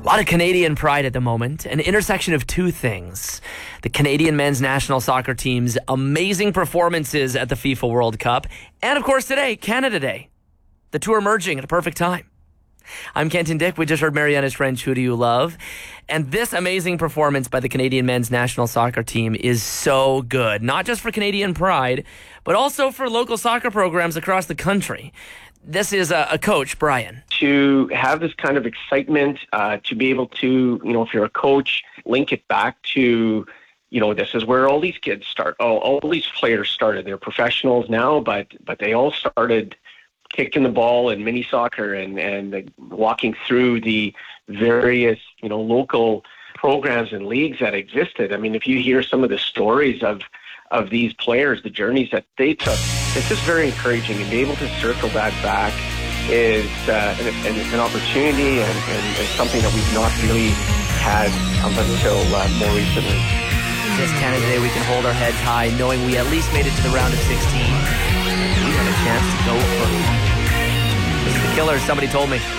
lot of Canadian pride at the moment, an intersection of two things. The Canadian men's national soccer team's amazing performances at the FIFA World Cup, and of course today, Canada Day. The two are merging at a perfect time. I'm Kenton Dick. We just heard Mariana's French, Who Do You Love? And this amazing performance by the Canadian men's national soccer team is so good, not just for Canadian pride, but also for local soccer programs across the country. This is a coach, Brian. To have this kind of excitement, to be able to, if you're a coach, link it back to, this is where all these kids start. All these players started. They're professionals now, but they all started kicking the ball in mini soccer and walking through the various, local programs and leagues that existed. I mean, if you hear some of the stories of these players, the journeys that they took, it's just very encouraging, and be able to circle that back is an opportunity and something that we've not really had up until more recently. This Canada Day, we can hold our heads high knowing we at least made it to the round of 16. We have a chance to go further. This is The Killers, Somebody Told Me.